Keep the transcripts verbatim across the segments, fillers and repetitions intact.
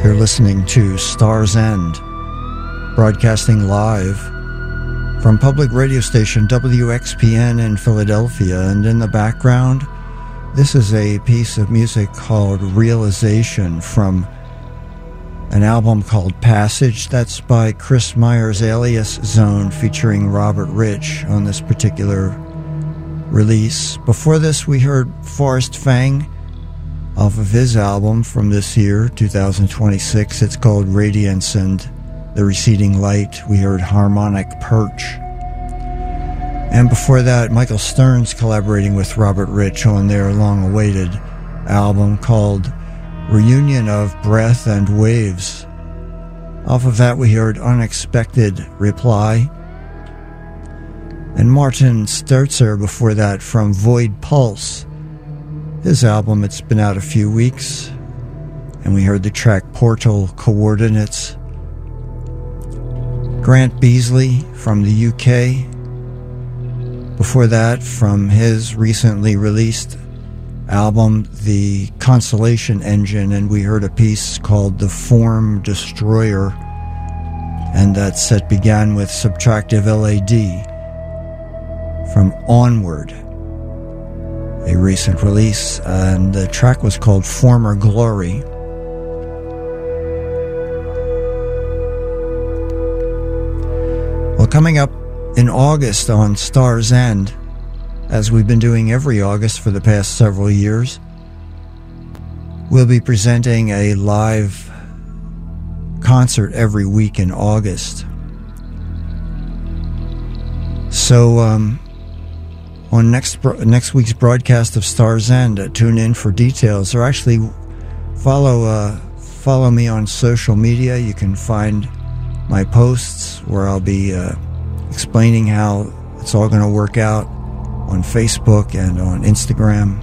You're listening to Star's End, broadcasting live from public radio station W X P N in Philadelphia. And in the background, this is a piece of music called Realization from an album called Passage. That's by Chris Meyer's Alias Zone, featuring Robert Rich on this particular release. Before this, we heard Forrest Fang off of his album from this year, two thousand twenty-six. It's called Radiance and the Receding Light. We heard Harmonic Perch. And before that, Michael Stearns collaborating with Robert Rich on their long-awaited album called Reunion of Breath and Waves. Off of that, we heard Unexpected Reply. And Martin Sturzer before that from Void Pulse. His album, it's been out a few weeks, and we heard the track Portal Coordinates. Grant Beasley from the U K. Before that, from his recently released album, The Constellation Engine, and we heard a piece called The Form Destroyer, and that set began with Subtractive L A D from Onward, a recent release, and the track was called Former Glory. Well, coming up in August on Star's End, as we've been doing every August for the past several years, we'll be presenting a live concert every week in August. So, um, on next next week's broadcast of Star's End, uh, tune in for details, or actually follow uh, follow me on social media. You can find my posts where I'll be uh, explaining how it's all going to work out on Facebook and on Instagram.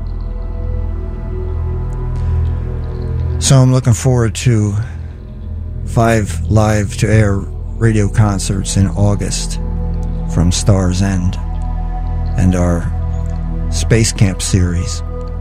So I'm looking forward to five live to air radio concerts in August from Star's End and our Space Camp series.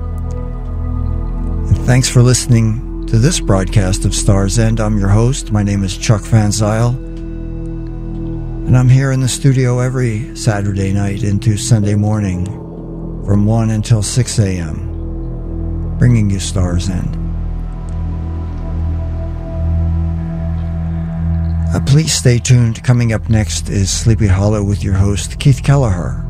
And thanks for listening to this broadcast of Star's End. I'm your host. My name is Chuck Van Zyl, and I'm here in the studio every Saturday night into Sunday morning from one until six a.m., bringing you Star's End. Uh, please stay tuned. Coming up next is Sleepy Hollow with your host, Keith Kelleher.